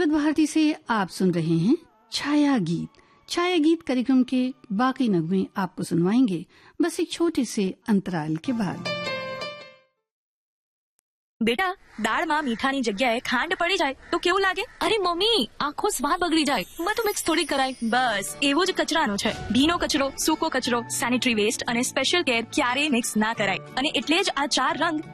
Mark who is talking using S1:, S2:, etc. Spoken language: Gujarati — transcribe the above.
S1: विविध भारती से आप सुन रहे हैं छाया गीत। छाया गीत कार्यक्रम के बाकी नगमे आपको सुनवाएंगे बस एक छोटे से अंतराल के बाद।
S2: बेटा, દાળમાં મીઠાની જગ્યાએ ખાંડ પડી જાય તો કેવું લાગે?
S3: અરે મમ્મી, આખો સ્વાદ બગડી જાય. મેં તો મિક્સ થોડી કરાય.
S2: બસ એવું જ કચરાનો છે. ભીનો કચરો, સૂકો કચરો, સેનિટરી વેસ્ટ અને સ્પેશિયલ કેર ક્યારેય મિક્સ ના કરાય. અને એટલે જ આ 4 રંગ